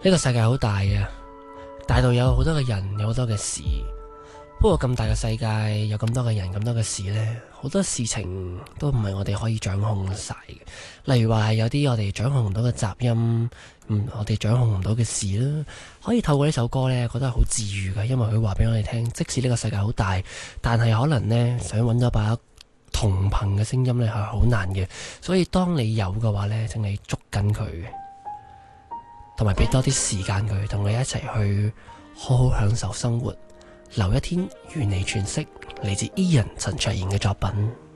呢個世界好大嘅，大到有好多嘅人，有好多嘅事。不過咁大嘅世界，有咁多嘅人，咁多嘅事呢，好多事情都唔係我哋可以掌控晒嘅。例如話係有啲我哋掌控唔到嘅雜音，我哋掌控唔到嘅事啦，可以透過呢首歌呢，覺得好治愈嘅，因為佢話俾我哋聽，即使呢個世界好大，但係可能呢，想揾到把同頻嘅聲音呢係好難嘅。所以當你有嘅話呢，請你捉緊佢，同埋俾多啲時間佢，同你一齊去好好享受生活。留一天，願你詮釋嚟自 Ian 陳卓賢嘅作品。